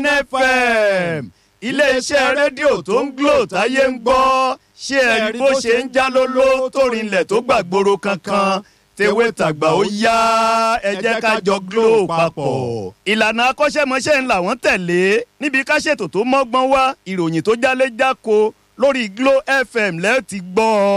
FM iléeṣẹ́ rédíò tó ń Glo táyé ń gbọ́ ṣé ẹ rí bó ṣe ń já lóló tó rinlẹ̀ tó gbàgbóró kankan tewé tàgbà ó yá ẹ jẹ́ ká jọ Glo papọ̀. ìlànà akọ́ṣẹ́mọṣẹ́ ńlá wọ́n tẹ̀lé níbi ká ṣètò tó mọ́gbọ́n wá ìròyìn tó jálé jáko lórí Glo FM lẹ́ẹ̀ ti gbọ́.